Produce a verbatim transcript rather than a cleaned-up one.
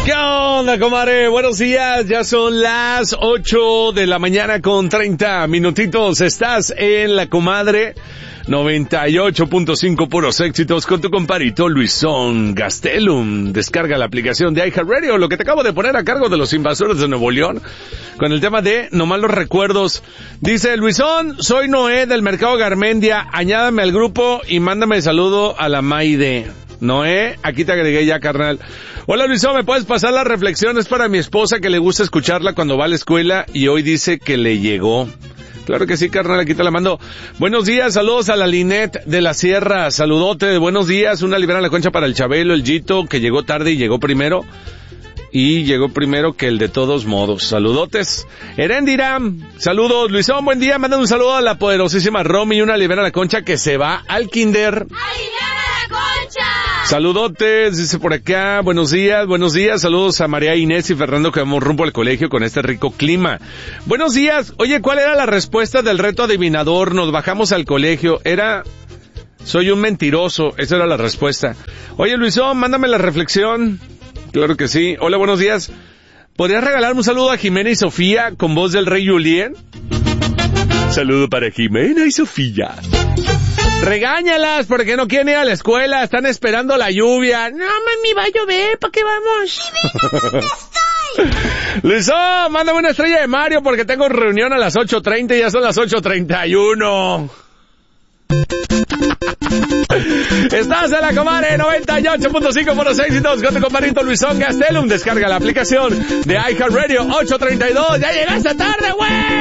¿Qué onda, comadre? Buenos días, ya son las ocho de la mañana con treinta minutitos. Estás en La Comadre noventa y ocho punto cinco puros éxitos con tu comparito Luisón Gastelum. Descarga la aplicación de iHeartRadio, lo que te acabo de poner a cargo de los invasores de Nuevo León, con el tema de Nomás los recuerdos. Dice Luisón, soy Noé del Mercado Garmendia, añádame al grupo y mándame saludo a la Maide. Noé, aquí te agregué ya, carnal. Hola Luisón, ¿me puedes pasar las reflexiones para mi esposa que le gusta escucharla cuando va a la escuela y hoy dice que le llegó? Claro que sí, carnal, aquí te la mando. Buenos días, saludos a la Linet de la Sierra, saludote, buenos días, una libera la concha para el Chabelo, el Gito, que llegó tarde y llegó primero. Y llegó primero que el de todos modos. Saludotes. Herendira, saludos. Luisón, buen día. Manda un saludo a la poderosísima Romy y una libera la concha que se va al kinder. ¡Aliviana la concha! Saludotes, dice por acá. Buenos días, buenos días. Saludos a María Inés y Fernando que vamos rumbo al colegio con este rico clima. Buenos días. Oye, ¿cuál era la respuesta del reto adivinador? Nos bajamos al colegio. Era... soy un mentiroso. Esa era la respuesta. Oye, Luisón, mándame la reflexión. Claro que sí. Hola, buenos días. ¿Podrías regalarme un saludo a Jimena y Sofía con voz del rey Julien? Saludo para Jimena y Sofía. Regáñalas porque no quieren ir a la escuela, están esperando la lluvia. No, mami, va a llover, ¿para qué vamos? ¿Dónde estoy? Luisón, mándame una estrella de Mario porque tengo reunión a las ocho treinta y ya son las ocho treinta y uno. Estás en La Comadre noventa y ocho punto cinco por los éxitos con tu compadrito Luisón Gastelum. Descarga la aplicación de iHeartRadio. Ocho treinta y dos. Ya llegaste tarde, güey.